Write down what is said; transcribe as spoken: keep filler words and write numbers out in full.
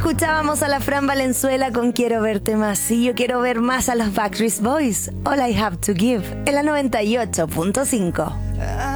Escuchábamos a la Fran Valenzuela con Quiero Verte Más. Y yo quiero ver más a los Backstreet Boys. All I Have to Give en la noventa y ocho punto cinco.